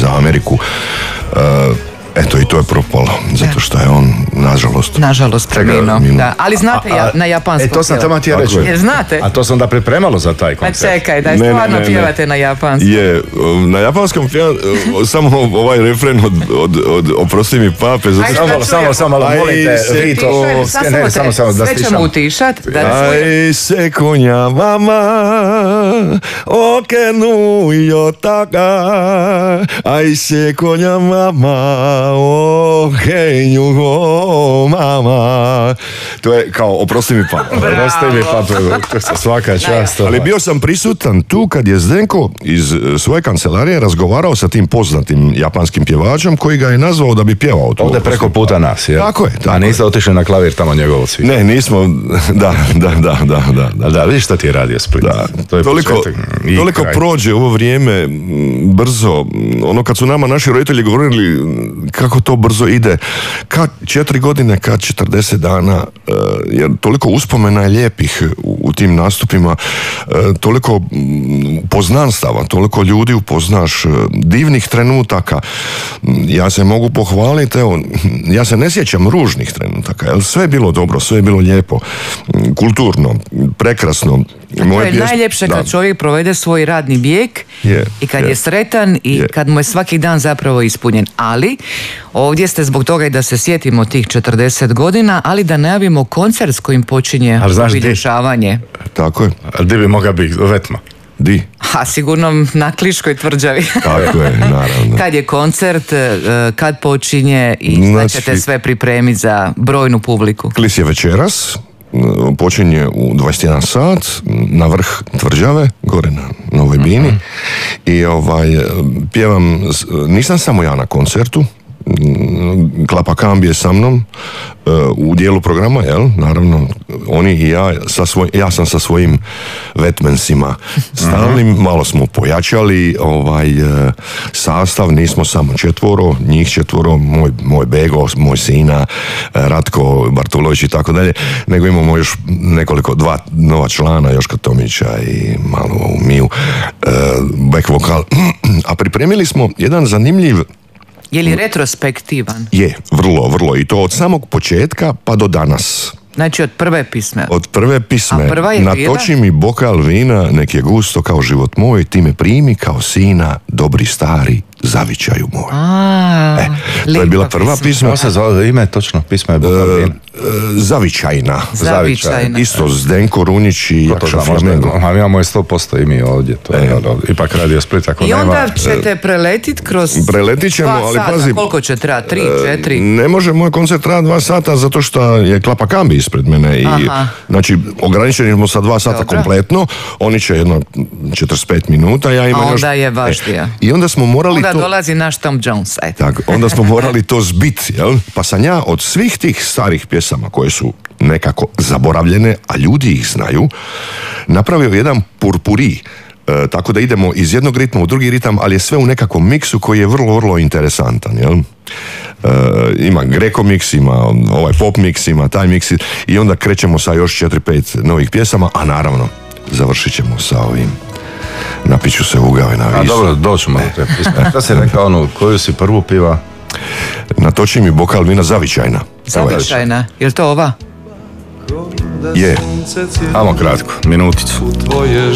za Ameriku. Eto, i to je propalo, zato što je on, nažalost preminuo. Da. Ali znate na japanskom to sam tamo ti ja reći. Jer znate? A to sam da pripremalo za taj koncert. Čekaj, da stvarno pjevate na japanskom. Je, na japanskom pjevam samo ovaj refren od Oprosti mi pape. Samo malo, molite, Rito. Samo sve ćemo utišat. Aj se konja mama, okenu yotaka, aj se konja mama, okenju mama. To je kao Oprosti mi pape. Oprosti mi pape, svaka čast. Ali bio sam prisutan tu kad je Zdenko iz svoje kancelarije razgovarao sa tim poznatim japanskim pjevačem koji ga je nazvao da bi pjevao to. Ovdje preko puta nas, je? Tako je. A niste otišli na klavir tamo njegovo svi? Ne, nismo, Da, vidiš šta ti je radio Split. Da, toliko prođe ovo vrijeme brzo. Ono kad su nama naši roditelji govorili kako to brzo ide, kad 4 godine, kad 40 dana, jer toliko uspomena je lijepih u tim nastupima, toliko poznanstava, toliko ljudi upoznaš, divnih trenutaka. Ja se mogu pohvaliti, evo, ja se ne sjećam ružnih trenutaka, jer sve je bilo dobro, sve je bilo lijepo, kulturno, prekrasno. To je najljepše kad čovjek provede svoj radni vijek i kad je sretan i kad mu je svaki dan zapravo ispunjen. Ali ovdje ste zbog toga i da se sjetimo tih 40 godina, ali da najavimo koncert s kojim počinje obilježavanje. Tako je. A di bi mogao biti? Vetma? Di? A sigurno na Kliškoj tvrđavi. Tako je, naravno. Kad je koncert, kad počinje i šta ćete sve pripremiti za brojnu publiku? Klis je večeras, počinje u 21 sat na vrh tvrđave, gore na Novoj Bini. I pjevam, nisam samo ja na koncertu, Klapa Kambi je sa mnom u dijelu programa, naravno oni i ja sam sa svojim vetmensima stalnim, malo smo pojačali sastav, nismo samo 4, njih 4, moj Bego, moj sina Ratko Bartulović i tako dalje, nego imamo još nekoliko, 2 nova člana, Joška Tomića i malo Miju, back vokal, a pripremili smo jedan zanimljiv. Je li retrospektivan? Je, vrlo. I to od samog početka pa do danas. Znači od prve pisme? Od prve pisme. A prva je bila? Natoči mi bokal vina, nek je gusto kao život moj, ti me primi kao sina, dobri stari, zavičaju moj. To je bila prva pisma. Kako se zove ime, točno pisma je bokal vina? Zavičajna. Isto Zdenko Runjić i Jakša Flamengo. Imamo je 100% imi ovdje. To je ipak Radio Split, ako nema. I onda ćete preletit kroz Preletit ćemo, ali pazi. Koliko će trajati? 3, 4? Ne može moj koncert trajati 2 sata zato što je Klapa Kambi ispred mene. I, znači, ograničeni smo sa 2 sata kompletno. Oni će jedno 45 minuta. Ja imam onda je važnija. I onda smo morali onda dolazi naš Tom Jones. Tako, onda smo morali to zbiti, jel? Pa sam ja od svih tih starih pjesama koje su nekako zaboravljene, a ljudi ih znaju, napravio jedan purpuri, tako da idemo iz jednog ritma u drugi ritam, ali je sve u nekakvom miksu koji je vrlo, vrlo interesantan, jel? Ima Greko mix, ima ovaj pop mix, ima taj mix i onda krećemo sa još 4-5 novih pjesama, a naravno završit ćemo sa ovim Napiću se ugave na visu. A dobro, doćemo do te pisme. Šta si rekao onu, koju si prvu piva? Natoči mi bokal vina, zavičajna. Zavičajna, je li to ova? Je. Samo kratko, minuticu.